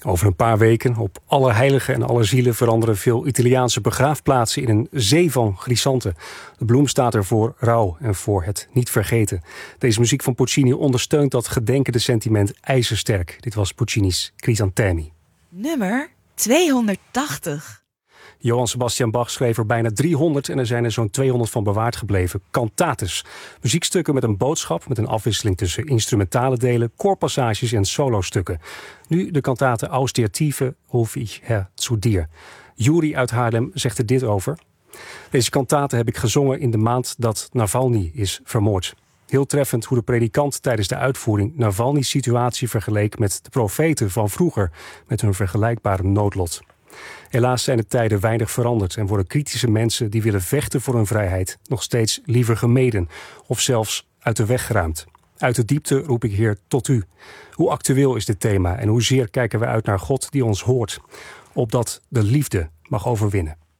Over een paar weken, op Allerheiligen en Allerzielen, veranderen veel Italiaanse begraafplaatsen in een zee van grisanten. De bloem staat er voor rouw en voor het niet vergeten. Deze muziek van Puccini ondersteunt dat gedenkende sentiment ijzersterk. Dit was Puccini's Crisantemi. Nummer 280. Johann Sebastian Bach schreef er bijna 300 en er zijn er zo'n 200 van bewaard gebleven. Cantates. Muziekstukken met een boodschap, met een afwisseling tussen instrumentale delen, koorpassages en solostukken. Nu de kantate Aus der Tiefe ruf ich Herr zu dir. Juri uit Haarlem zegt er dit over. Deze kantate heb ik gezongen in de maand dat Navalny is vermoord. Heel treffend hoe de predikant tijdens de uitvoering Navalny's situatie vergeleek met de profeten van vroeger, met hun vergelijkbare noodlot. Helaas zijn de tijden weinig veranderd en worden kritische mensen die willen vechten voor hun vrijheid nog steeds liever gemeden of zelfs uit de weg geruimd. Uit de diepte roep ik Heer tot u. Hoe actueel is dit thema en hoezeer kijken we uit naar God die ons hoort, opdat de liefde mag overwinnen.